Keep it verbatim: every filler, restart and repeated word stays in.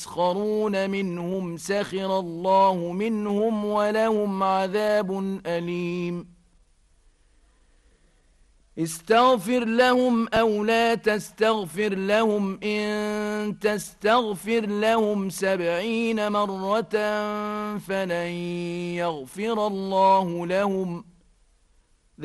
يسخرون منهم سخر الله منهم ولهم عذاب أليم استغفر لهم أو لا تستغفر لهم إن تستغفر لهم سبعين مرة فلن يغفر الله لهم